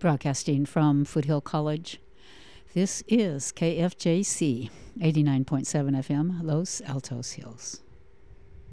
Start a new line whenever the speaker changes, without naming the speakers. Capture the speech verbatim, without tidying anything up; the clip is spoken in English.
Broadcasting from Foothill College, this is K F J C eighty-nine point seven F M, Los Altos Hills.